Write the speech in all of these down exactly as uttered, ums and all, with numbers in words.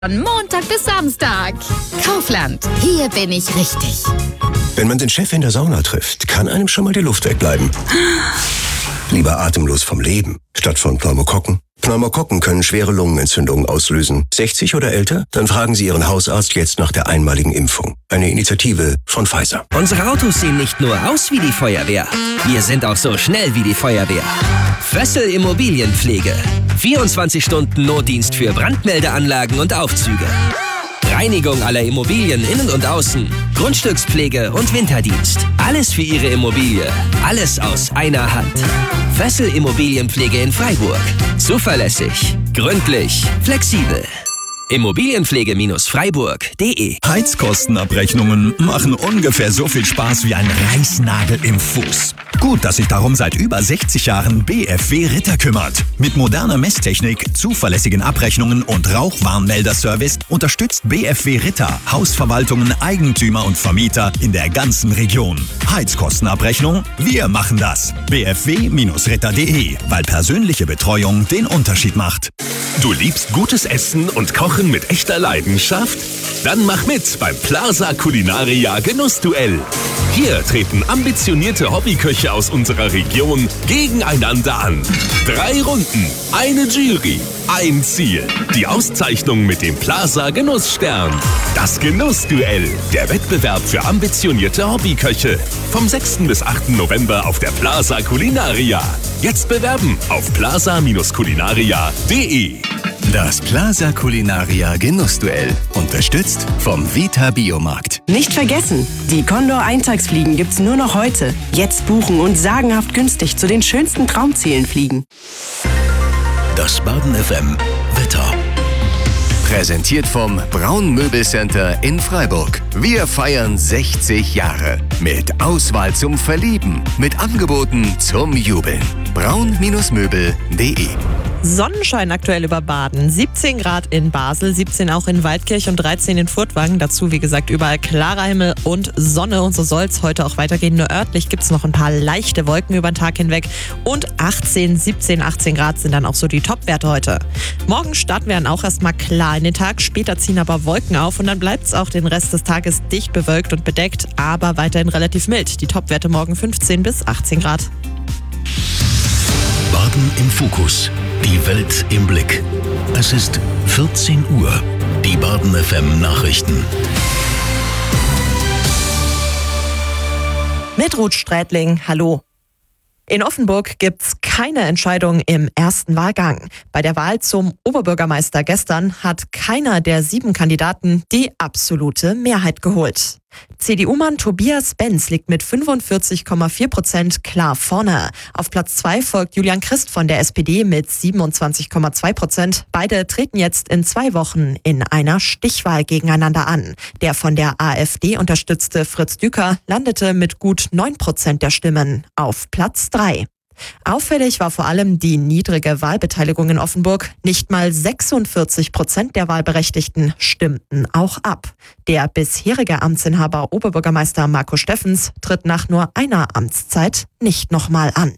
Von Montag bis Samstag. Kaufland. Hier bin ich richtig. Wenn man den Chef in der Sauna trifft, kann einem schon mal die Luft wegbleiben. Lieber atemlos vom Leben, statt von Pneumokokken. Pneumokokken können schwere Lungenentzündungen auslösen. sechzig oder älter? Dann fragen Sie Ihren Hausarzt jetzt nach der einmaligen Impfung. Eine Initiative von Pfizer. Unsere Autos sehen nicht nur aus wie die Feuerwehr. Wir sind auch so schnell wie die Feuerwehr. Fössl Immobilienpflege. vierundzwanzig Stunden Notdienst für Brandmeldeanlagen und Aufzüge. Reinigung aller Immobilien innen und außen. Grundstückspflege und Winterdienst. Alles für Ihre Immobilie. Alles aus einer Hand. Fössl Immobilienpflege in Freiburg. Zuverlässig, gründlich, flexibel. Immobilienpflege-freiburg punkt de. Heizkostenabrechnungen machen ungefähr so viel Spaß wie ein Reißnagel im Fuß. Gut, dass sich darum seit über sechzig Jahren B F W Ritter kümmert. Mit moderner Messtechnik, zuverlässigen Abrechnungen und Rauchwarnmelderservice unterstützt B F W Ritter Hausverwaltungen, Eigentümer und Vermieter in der ganzen Region. Heizkostenabrechnung? Wir machen das. b f w Ritter punkt de, weil persönliche Betreuung den Unterschied macht. Du liebst gutes Essen und Kochen mit echter Leidenschaft? Dann mach mit beim Plaza Culinaria Genussduell. Hier treten ambitionierte Hobbyköche aus unserer Region gegeneinander an. Drei Runden, eine Jury, ein Ziel. Die Auszeichnung mit dem Plaza Genussstern. Das Genussduell, der Wettbewerb für ambitionierte Hobbyköche. Vom sechsten bis achten November auf der Plaza Culinaria. Jetzt bewerben auf plaza culinaria punkt de. Das Plaza Culinaria Genussduell. Unterstützt vom Vita Biomarkt. Nicht vergessen, die Condor Eintagsfliegen gibt's nur noch heute. Jetzt buchen und sagenhaft günstig zu den schönsten Traumzielen fliegen. Das Baden F M Wetter. Präsentiert vom Braun Möbelcenter in Freiburg. Wir feiern sechzig Jahre. Mit Auswahl zum Verlieben. Mit Angeboten zum Jubeln. braun Möbel punkt de. Sonnenschein aktuell über Baden. siebzehn Grad in Basel, siebzehn auch in Waldkirch und dreizehn in Furtwangen. Dazu, wie gesagt, überall klarer Himmel und Sonne. Und so soll es heute auch weitergehen. Nur örtlich gibt es noch ein paar leichte Wolken über den Tag hinweg. Und achtzehn, siebzehn, achtzehn Grad sind dann auch so die Topwerte heute. Morgen starten wir dann auch erstmal klar in den Tag. Später ziehen aber Wolken auf. Und dann bleibt es auch den Rest des Tages dicht bewölkt und bedeckt. Aber weiterhin relativ mild. Die Topwerte morgen fünfzehn bis achtzehn Grad. Baden im Fokus. Die Welt im Blick. Es ist vierzehn Uhr. Die Baden F M Nachrichten. Mit Ruth Strätling, hallo. In Offenburg gibt's keine Entscheidung im ersten Wahlgang. Bei der Wahl zum Oberbürgermeister gestern hat keiner der sieben Kandidaten die absolute Mehrheit geholt. C D U-Mann Tobias Benz liegt mit fünfundvierzig Komma vier Prozent klar vorne. Auf Platz zwei folgt Julian Christ von der S P D mit siebenundzwanzig Komma zwei Prozent. Beide treten jetzt in zwei Wochen in einer Stichwahl gegeneinander an. Der von der AfD unterstützte Fritz Düker landete mit gut neun Prozent der Stimmen auf Platz drei. Auffällig war vor allem die niedrige Wahlbeteiligung in Offenburg. Nicht mal sechsundvierzig Prozent der Wahlberechtigten stimmten auch ab. Der bisherige Amtsinhaber Oberbürgermeister Marco Steffens tritt nach nur einer Amtszeit nicht nochmal an.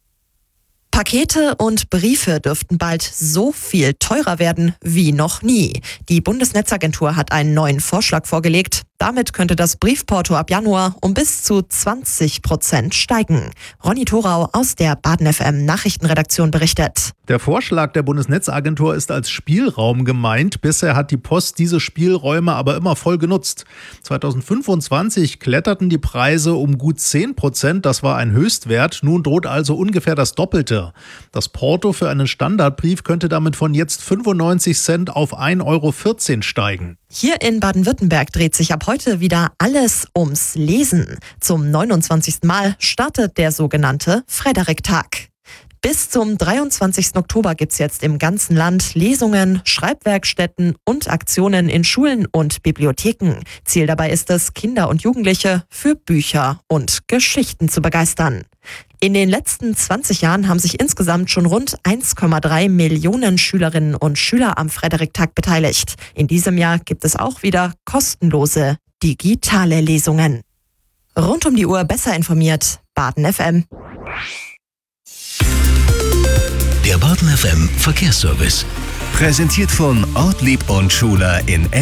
Pakete und Briefe dürften bald so viel teurer werden wie noch nie. Die Bundesnetzagentur hat einen neuen Vorschlag vorgelegt. Damit könnte das Briefporto ab Januar um bis zu zwanzig Prozent steigen. Ronny Thorau aus der Baden F M Nachrichtenredaktion berichtet. Der Vorschlag der Bundesnetzagentur ist als Spielraum gemeint. Bisher hat die Post diese Spielräume aber immer voll genutzt. zweitausendfünfundzwanzig kletterten die Preise um gut zehn Prozent. Das war ein Höchstwert. Nun droht also ungefähr das Doppelte. Das Porto für einen Standardbrief könnte damit von jetzt fünfundneunzig Cent auf ein Euro vierzehn steigen. Hier in Baden-Württemberg dreht sich ab heute wieder alles ums Lesen. Zum neunundzwanzigsten Mal startet der sogenannte Frederiktag. Bis zum dreiundzwanzigsten Oktober gibt's jetzt im ganzen Land Lesungen, Schreibwerkstätten und Aktionen in Schulen und Bibliotheken. Ziel dabei ist es, Kinder und Jugendliche für Bücher und Geschichten zu begeistern. In den letzten zwanzig Jahren haben sich insgesamt schon rund eins Komma drei Millionen Schülerinnen und Schüler am Frederiktag beteiligt. In diesem Jahr gibt es auch wieder kostenlose digitale Lesungen. Rund um die Uhr besser informiert, Baden F M. Der Baden F M Verkehrsservice. Präsentiert von Ortlieb und Schuler in